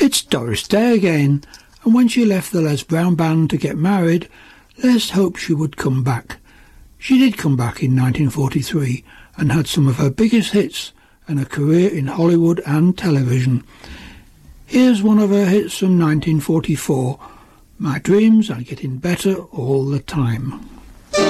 It's Doris Day again, and when she left the Les Brown Band to get married, Les hoped she would come back. She did come back in 1943 and had some of her biggest hits and a career in Hollywood and television. Here's one of her hits from 1944, My Dreams Are Getting Better All the Time.